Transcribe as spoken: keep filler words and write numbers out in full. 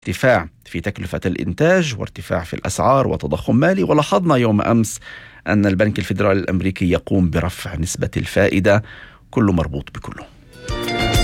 ارتفاع في تكلفة الإنتاج وارتفاع في الأسعار وتضخم مالي. ولاحظنا يوم أمس أن البنك الفيدرالي الأمريكي يقوم برفع نسبة الفائدة، كله مربوط بكله.